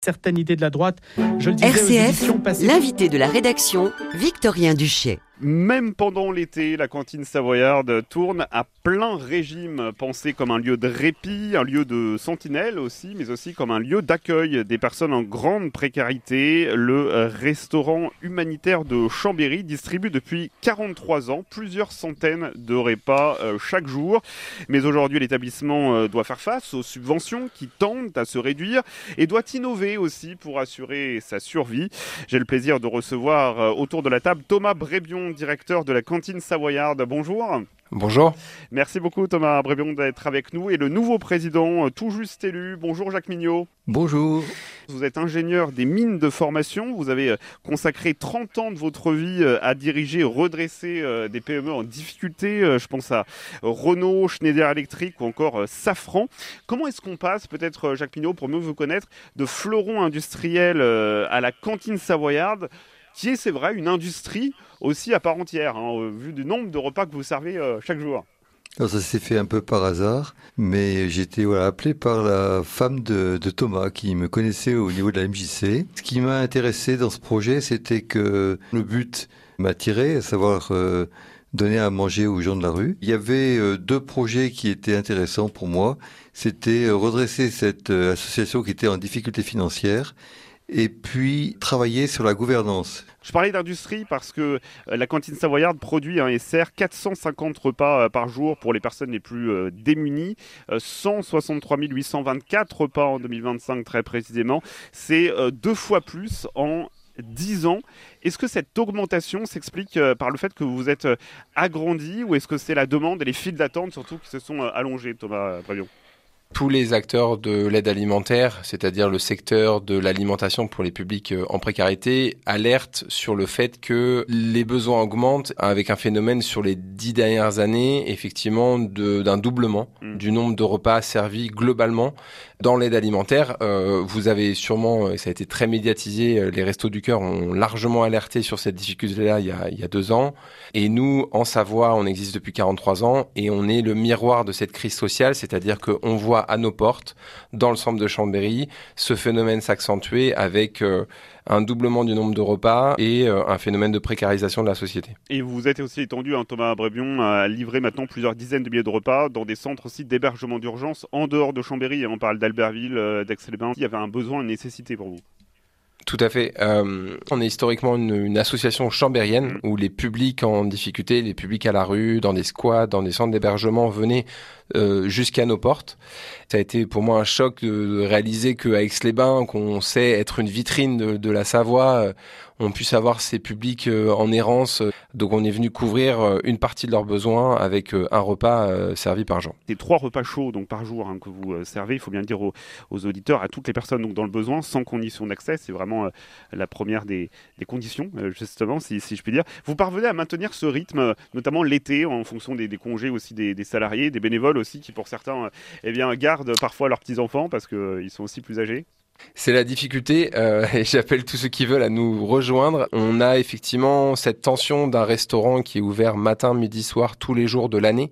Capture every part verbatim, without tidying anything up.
certaines idées de la droite. Je le disais, R C F, passées... l'invité de la rédaction, Victorien Duché. Même pendant l'été, la cantine savoyarde tourne à plein régime, pensée comme un lieu de répit, un lieu de sentinelle aussi, mais aussi comme un lieu d'accueil des personnes en grande précarité. Le restaurant humanitaire de Chambéry distribue depuis quarante-trois ans plusieurs centaines de repas chaque jour. Mais aujourd'hui, l'établissement doit faire face aux subventions qui tendent à se réduire et doit innover aussi pour assurer sa survie. J'ai le plaisir de recevoir autour de la table Thomas Brébion, directeur de la cantine savoyarde. Bonjour. Bonjour. Merci beaucoup Thomas Brébion d'être avec nous et le nouveau président tout juste élu. Bonjour Jacques Mignot. Bonjour. Vous êtes ingénieur des mines de formation. Vous avez consacré trente ans de votre vie à diriger et redresser des P M E en difficulté. Je pense à Renault, Schneider Electric ou encore Safran. Comment est-ce qu'on passe, peut-être Jacques Mignot, pour mieux vous connaître, de fleuron industriel à la cantine savoyarde, qui est, c'est vrai, une industrie aussi à part entière, hein, vu du nombre de repas que vous servez euh, chaque jour. Alors ça s'est fait un peu par hasard, mais j'ai été voilà, appelé par la femme de, de Thomas qui me connaissait au niveau de la M J C. Ce qui m'a intéressé dans ce projet, c'était que le but m'attirait, à savoir euh, donner à manger aux gens de la rue. Il y avait euh, deux projets qui étaient intéressants pour moi. C'était euh, redresser cette euh, association qui était en difficulté financière et puis travailler sur la gouvernance. Je parlais d'industrie parce que la cantine savoyarde produit hein, et sert quatre cent cinquante repas par jour pour les personnes les plus euh, démunies, euh, cent soixante-trois mille huit cent vingt-quatre repas en deux mille vingt-cinq très précisément. C'est euh, deux fois plus en dix ans. Est-ce que cette augmentation s'explique euh, par le fait que vous vous êtes euh, agrandi ou est-ce que c'est la demande et les files d'attente surtout qui se sont euh, allongées, Thomas Brébion ? Tous les acteurs de l'aide alimentaire, c'est-à-dire le secteur de l'alimentation pour les publics en précarité, alertent sur le fait que les besoins augmentent avec un phénomène sur les dix dernières années, effectivement, de, d'un doublement mmh. du nombre de repas servis globalement dans l'aide alimentaire. Euh, vous avez sûrement, et ça a été très médiatisé, les Restos du Cœur ont largement alerté sur cette difficulté-là il y a, il y a deux ans. Et nous, en Savoie, on existe depuis quarante-trois ans et on est le miroir de cette crise sociale, c'est-à-dire qu'on voit à nos portes, dans le centre de Chambéry, ce phénomène s'accentuer avec euh, un doublement du nombre de repas et euh, un phénomène de précarisation de la société. Et vous êtes aussi étendu, hein, Thomas Brébion, à livrer maintenant plusieurs dizaines de milliers de repas dans des centres aussi d'hébergement d'urgence en dehors de Chambéry. On parle d'Albertville, euh, d'Aix-les-Bains. Il y avait un besoin, une nécessité pour vous. Tout à fait. Euh, on est historiquement une, une association chambérienne mmh. où les publics en difficulté, les publics à la rue, dans des squats, dans des centres d'hébergement venaient euh, jusqu'à nos portes. Ça a été pour moi un choc de, de réaliser qu'à Aix-les-Bains, qu'on sait être une vitrine de, de la Savoie, euh, on puisse avoir ces publics euh, en errance. Donc on est venu couvrir euh, une partie de leurs besoins avec euh, un repas euh, servi par jour. C'est trois repas chauds donc par jour hein, que vous euh, servez. Il faut bien le dire aux, aux auditeurs, à toutes les personnes donc dans le besoin, sans condition d'accès. C'est vraiment euh, la première des, des conditions, euh, justement, si, si je puis dire. Vous parvenez à maintenir ce rythme, euh, notamment l'été, en fonction des, des congés aussi des, des salariés, des bénévoles aussi, qui pour certains euh, eh bien, gardent parfois leurs petits-enfants parce qu'ils euh, sont aussi plus âgés. C'est la difficulté euh, et j'appelle tous ceux qui veulent à nous rejoindre. On a effectivement cette tension d'un restaurant qui est ouvert matin, midi, soir, tous les jours de l'année,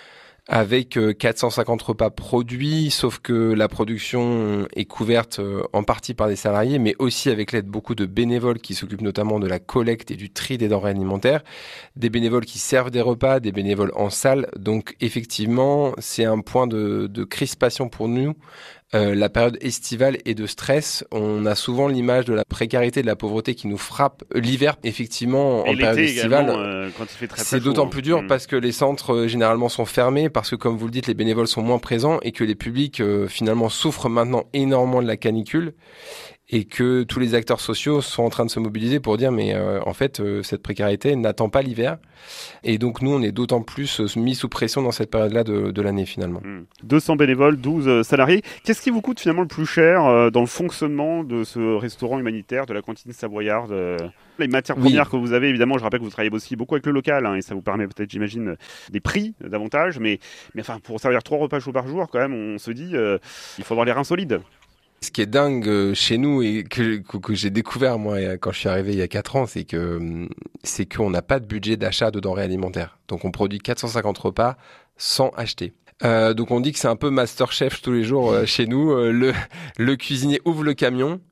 avec euh, quatre cent cinquante repas produits, sauf que la production est couverte euh, en partie par des salariés, mais aussi avec l'aide beaucoup de bénévoles qui s'occupent notamment de la collecte et du tri des denrées alimentaires, des bénévoles qui servent des repas, des bénévoles en salle. Donc effectivement, c'est un point de, de crispation pour nous. Euh, la période estivale et de stress, on a souvent l'image de la précarité, de la pauvreté qui nous frappe l'hiver. Effectivement, et en période estivale, euh, quand il fait très, très c'est chaud, d'autant hein. plus dur mmh. parce que les centres euh, généralement sont fermés, parce que comme vous le dites, les bénévoles sont moins présents et que les publics euh, finalement souffrent maintenant énormément de la canicule. Et que tous les acteurs sociaux sont en train de se mobiliser pour dire mais euh, en fait euh, cette précarité n'attend pas l'hiver et donc nous on est d'autant plus euh, mis sous pression dans cette période-là de, de l'année finalement. Mmh. deux cents bénévoles, douze euh, salariés. Qu'est-ce qui vous coûte finalement le plus cher euh, dans le fonctionnement de ce restaurant humanitaire, de la cantine savoyarde euh... Les matières premières oui. que vous avez, évidemment, je rappelle que vous travaillez aussi beaucoup avec le local hein, et ça vous permet peut-être, j'imagine, des prix davantage, mais, mais enfin pour servir trois repas chauds par jour quand même, on se dit euh, il faut avoir les reins solides. Ce qui est dingue chez nous et que, que, que j'ai découvert moi quand je suis arrivé il y a quatre ans, c'est que c'est qu'on n'a pas de budget d'achat de denrées alimentaires. Donc on produit quatre cent cinquante repas sans acheter. Euh, donc on dit que c'est un peu Masterchef tous les jours euh, chez nous. Euh, le, le cuisinier ouvre le camion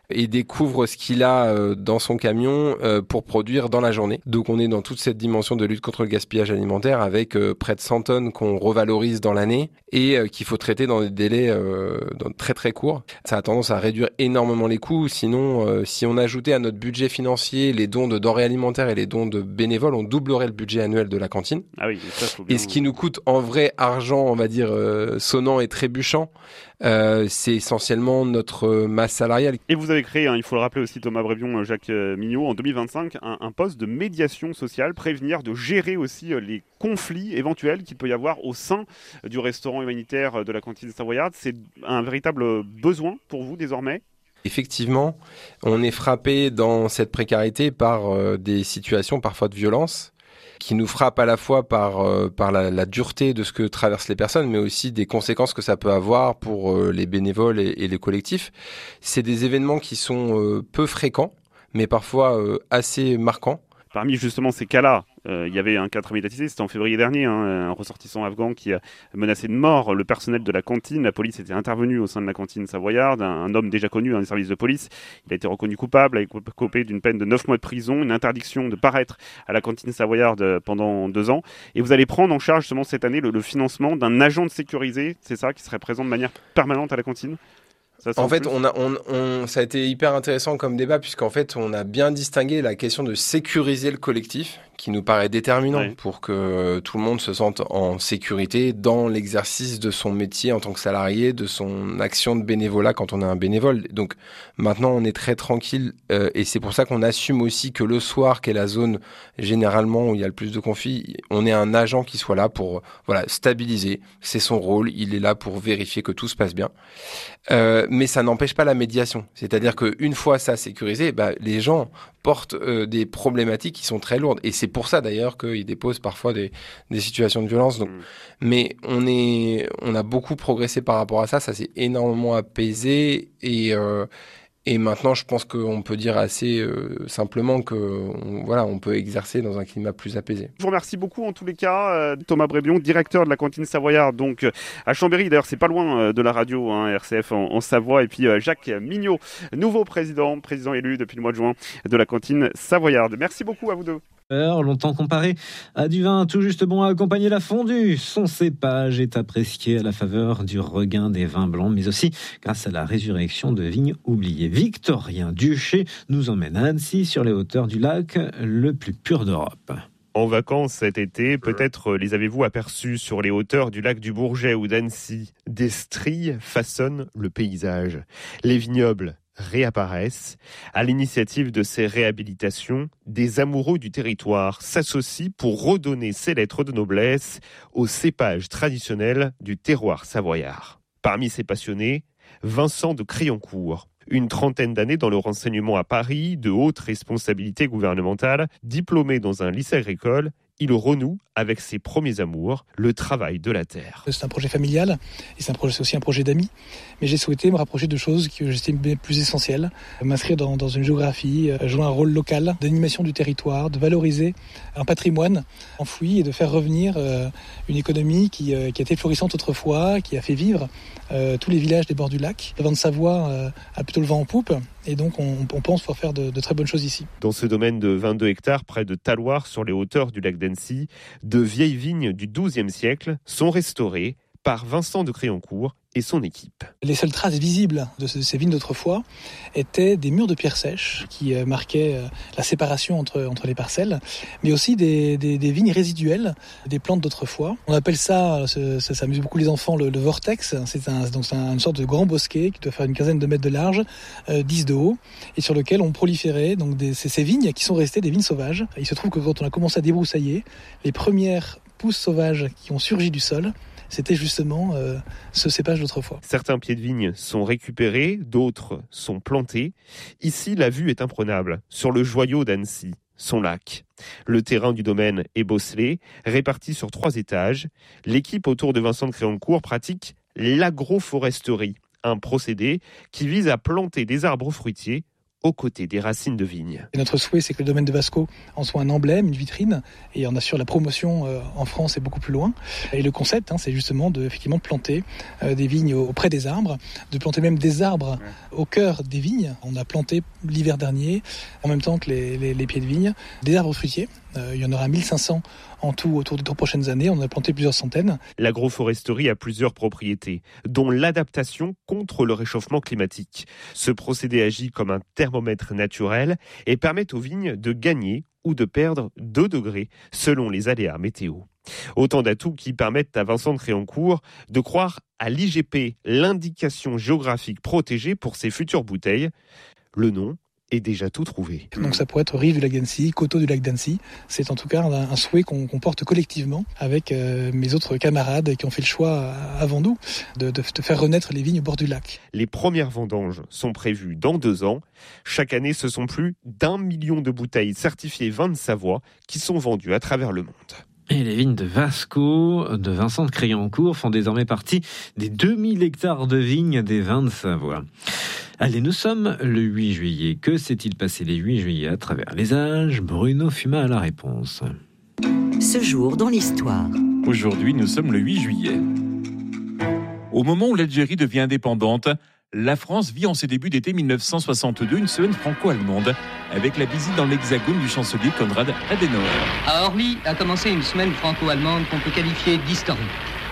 et découvre ce qu'il a euh, dans son camion euh, pour produire dans la journée. Donc on est dans toute cette dimension de lutte contre le gaspillage alimentaire avec euh, près de cent tonnes qu'on revalorise dans l'année et euh, qu'il faut traiter dans des délais euh, dans très très courts. Ça a tendance à réduire énormément les coûts. Sinon, euh, si on ajoutait à notre budget financier les dons de denrées alimentaires et les dons de bénévoles, on doublerait le budget annuel de la cantine. Ah oui, ça, faut bien... Et ce qui nous coûte en vrai argent, on va dire, euh, sonnant et trébuchant, euh, c'est essentiellement notre masse salariale. Et vous avez créé, hein, il faut le rappeler aussi, Thomas Brévion, Jacques Mignot, en deux mille vingt-cinq, un, un poste de médiation sociale, prévenir, de gérer aussi les conflits éventuels qu'il peut y avoir au sein du restaurant humanitaire de la cantine savoyarde. C'est un véritable besoin pour vous désormais ? Effectivement, on est frappé dans cette précarité par euh, des situations parfois de violence qui nous frappent à la fois par, euh, par la, la dureté de ce que traversent les personnes, mais aussi des conséquences que ça peut avoir pour euh, les bénévoles et, et les collectifs. C'est des événements qui sont euh, peu fréquents, mais parfois euh, assez marquants. Parmi justement ces cas-là, euh, il y avait un cas très médiatisé, c'était en février dernier, hein, un ressortissant afghan qui a menacé de mort le personnel de la cantine. La police était intervenue au sein de la cantine savoyarde, un, un homme déjà connu dans les services de police. Il a été reconnu coupable, a écopé d'une peine de neuf mois de prison, une interdiction de paraître à la cantine savoyarde pendant deux ans. Et vous allez prendre en charge justement cette année le, le financement d'un agent de sécurité, c'est ça, qui serait présent de manière permanente à la cantine ? Ça, en fait, on a, on, on, ça a été hyper intéressant comme débat puisqu'en fait, on a bien distingué la question de sécuriser le collectif, qui nous paraît déterminant oui. pour que tout le monde se sente en sécurité dans l'exercice de son métier en tant que salarié, de son action de bénévolat quand on est un bénévole. Donc maintenant, on est très tranquille euh, et c'est pour ça qu'on assume aussi que le soir, qui est la zone généralement où il y a le plus de conflits, on est un agent qui soit là pour voilà stabiliser. C'est son rôle. Il est là pour vérifier que tout se passe bien. Euh, mais ça n'empêche pas la médiation. C'est-à-dire qu'une fois ça sécurisé, bah, les gens portent euh, des problématiques qui sont très lourdes. Et c'est pour ça d'ailleurs qu'ils déposent parfois des, des situations de violence. Donc, mmh. Mais on, est, on a beaucoup progressé par rapport à ça. Ça s'est énormément apaisé. Et, euh, et maintenant, je pense qu'on peut dire assez euh, simplement qu'on voilà, on peut exercer dans un climat plus apaisé. Je vous remercie beaucoup en tous les cas. Euh, Thomas Brébion, directeur de la cantine savoyarde, donc euh, à Chambéry. D'ailleurs, c'est pas loin euh, de la radio, hein, R C F en, en Savoie. Et puis euh, Jacques Mignot, nouveau président, président élu depuis le mois de juin de la cantine savoyarde. Merci beaucoup à vous deux. Longtemps comparé à du vin tout juste bon à accompagner la fondue. Son cépage est apprécié à la faveur du regain des vins blancs, mais aussi grâce à la résurrection de vignes oubliées. Victorien Duché nous emmène à Annecy, sur les hauteurs du lac le plus pur d'Europe. En vacances cet été, peut-être les avez-vous aperçus sur les hauteurs du lac du Bourget ou d'Annecy. Des stries façonnent le paysage. Les vignobles réapparaissent. À l'initiative de ces réhabilitations, des amoureux du territoire s'associent pour redonner ces lettres de noblesse aux cépages traditionnels du terroir savoyard. Parmi ces passionnés, Vincent de Crayoncourt. Une trentaine d'années dans le renseignement à Paris, de hautes responsabilités gouvernementales, diplômé dans un lycée agricole, il renoue avec ses premiers amours, le travail de la terre. C'est un projet familial et c'est, un projet, c'est aussi un projet d'amis. Mais j'ai souhaité me rapprocher de choses que j'estime plus essentielles. M'inscrire dans, dans une géographie, jouer un rôle local d'animation du territoire, de valoriser un patrimoine enfoui et de faire revenir euh, une économie qui, euh, qui a été florissante autrefois, qui a fait vivre euh, tous les villages des bords du lac. Le vent de Savoie euh, a plutôt le vent en poupe et donc on, on pense pouvoir faire de, de très bonnes choses ici. Dans ce domaine de vingt-deux hectares près de Talloires, sur les hauteurs du lac d'Annecy, de vieilles vignes du douzième siècle sont restaurées par Vincent de Crayoncourt et son équipe. Les seules traces visibles de ces vignes d'autrefois étaient des murs de pierre sèche qui marquaient la séparation entre, entre les parcelles, mais aussi des, des, des vignes résiduelles, des plantes d'autrefois. On appelle ça, ça, ça amuse beaucoup les enfants, le, le vortex. C'est, un, donc c'est une sorte de grand bosquet qui doit faire une quinzaine de mètres de large, euh, dix de haut, et sur lequel on proliférait donc des, ces, ces vignes qui sont restées des vignes sauvages. Il se trouve que quand on a commencé à débroussailler, les premières pousses sauvages qui ont surgi du sol, c'était justement euh, ce cépage d'autrefois. Certains pieds de vigne sont récupérés, d'autres sont plantés. Ici, la vue est imprenable sur le joyau d'Annecy, son lac. Le terrain du domaine est bosselé, réparti sur trois étages. L'équipe autour de Vincent de Crayoncourt pratique l'agroforesterie, un procédé qui vise à planter des arbres fruitiers aux côtés des racines de vigne. Et notre souhait, c'est que le domaine de Vasco en soit un emblème, une vitrine, et on assure la promotion euh, en France et beaucoup plus loin. Et le concept, hein, c'est justement de effectivement planter euh, des vignes auprès des arbres, de planter même des arbres au cœur des vignes. On a planté l'hiver dernier, en même temps que les, les, les pieds de vigne, des arbres fruitiers. Euh, il y en aura mille cinq cents en tout autour des trois prochaines années. On en a planté plusieurs centaines. L'agroforesterie a plusieurs propriétés, dont l'adaptation contre le réchauffement climatique. Ce procédé agit comme un thermomètre naturel et permet aux vignes de gagner ou de perdre deux degrés selon les aléas météo. Autant d'atouts qui permettent à Vincent de Créancourt de croire à l'I G P, l'indication géographique protégée pour ses futures bouteilles. Le nom est déjà tout trouvé. Donc ça pourrait être rive du lac d'Annecy, coteau du lac d'Annecy. C'est en tout cas un, un souhait qu'on, qu'on porte collectivement avec euh, mes autres camarades qui ont fait le choix avant nous de, de, de faire renaître les vignes au bord du lac. Les premières vendanges sont prévues dans deux ans. Chaque année, ce sont plus d'un million de bouteilles certifiées vin de Savoie qui sont vendues à travers le monde. Et les vignes de Vasco, de Vincent de Créancourt, font désormais partie des deux mille hectares de vignes des vins de Savoie. Allez, nous sommes le huit juillet. Que s'est-il passé les huit juillet à travers les âges? Bruno Fuma a la réponse. Ce jour dans l'histoire. Aujourd'hui, nous sommes le huit juillet. Au moment où l'Algérie devient indépendante, la France vit en ses débuts d'été mille neuf cent soixante-deux une semaine franco-allemande avec la visite dans l'Hexagone du chancelier Konrad Adenauer. À Orly a commencé une semaine franco-allemande qu'on peut qualifier d'historique.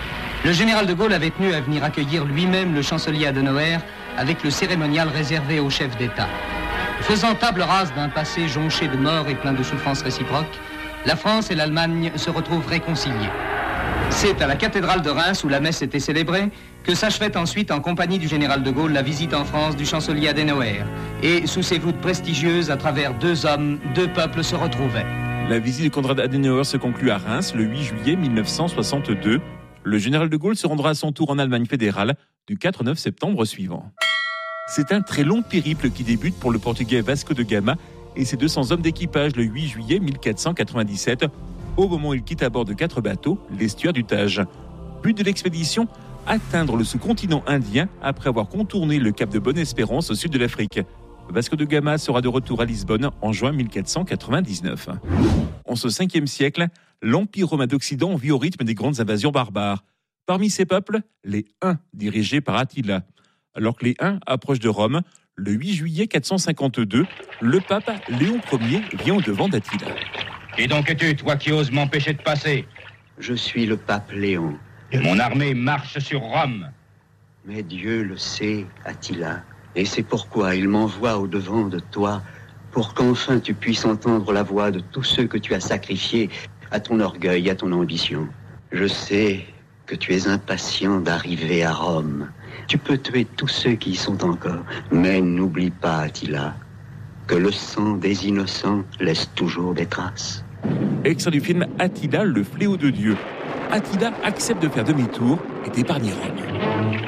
Le général de Gaulle avait tenu à venir accueillir lui-même le chancelier Adenauer avec le cérémonial réservé aux chefs d'État. Faisant table rase d'un passé jonché de morts et plein de souffrances réciproques, la France et l'Allemagne se retrouvent réconciliées. C'est à la cathédrale de Reims où la messe était célébrée que s'achevait ensuite en compagnie du général de Gaulle la visite en France du chancelier Adenauer. Et sous ces voûtes prestigieuses, à travers deux hommes, deux peuples se retrouvaient. La visite de Konrad Adenauer se conclut à Reims le huit juillet mille neuf cent soixante-deux. Le général de Gaulle se rendra à son tour en Allemagne fédérale du quatre au neuf septembre suivant. C'est un très long périple qui débute pour le Portugais Vasco de Gama et ses deux cents hommes d'équipage le huit juillet mille quatre cent quatre-vingt-dix-sept, au moment où il quitte à bord de quatre bateaux l'estuaire du Tage. But de l'expédition, atteindre le sous-continent indien après avoir contourné le cap de Bonne-Espérance au sud de l'Afrique. Vasco de Gama sera de retour à Lisbonne en juin mille quatre cent quatre-vingt-dix-neuf. En ce cinquième siècle, l'Empire romain d'Occident vit au rythme des grandes invasions barbares. Parmi ces peuples, les Huns, dirigés par Attila. Alors que les Huns approchent de Rome, le huit juillet quatre cent cinquante-deux, le pape Léon Ier vient au devant d'Attila. Qui donc es-tu, toi qui oses m'empêcher de passer? Je suis le pape Léon. Mon armée marche sur Rome. Mais Dieu le sait, Attila. Et c'est pourquoi il m'envoie au-devant de toi, pour qu'enfin tu puisses entendre la voix de tous ceux que tu as sacrifiés à ton orgueil, à ton ambition. Je sais que tu es impatient d'arriver à Rome. Tu peux tuer tous ceux qui y sont encore. Mais n'oublie pas, Attila, que le sang des innocents laisse toujours des traces. Extrait du film Attila, le fléau de Dieu. Attila accepte de faire demi-tour et d'épargner Rome.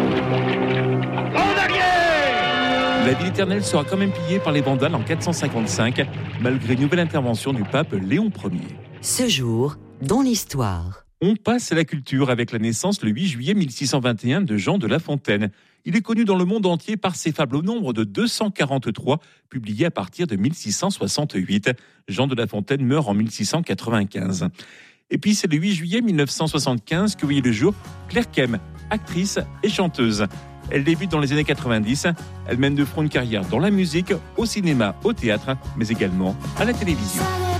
En arrière! La ville éternelle sera quand même pillée par les Vandales en quatre cent cinquante-cinq, malgré une nouvelle intervention du pape Léon Ier. Ce jour dans l'histoire. On passe à la culture avec la naissance le huit juillet mille six cent vingt et un de Jean de La Fontaine. Il est connu dans le monde entier par ses fables au nombre de deux cent quarante-trois, publiées à partir de mille six cent soixante-huit. Jean de La Fontaine meurt en mille six cent quatre-vingt-quinze. Et puis c'est le huit juillet mille neuf cent soixante-quinze que voyait le jour Claire Kem, actrice et chanteuse. Elle débute dans les années quatre-vingt-dix. Elle mène de front une carrière dans la musique, au cinéma, au théâtre, mais également à la télévision.